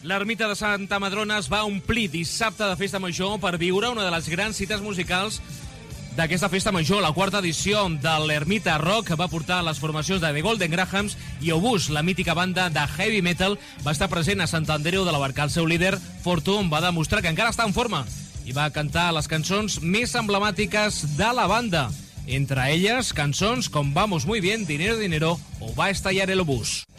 L'ermita de Santa Madrona es va omplir dissabte de festa major per viure una de les grans cites musicals d'aquesta festa major. La quarta edició de l'Ermita Rock va portar les formacions de The Golden Grahams i Obús, la mítica banda de heavy metal, va estar present a Sant Andreu de la Barca. El seu líder, Fortun, va demostrar que encara està en forma i va cantar les cançons més emblemàtiques de la banda. Entre elles, cançons com Vamos muy bien, Dinero, Dinero o Va a estallar el obús.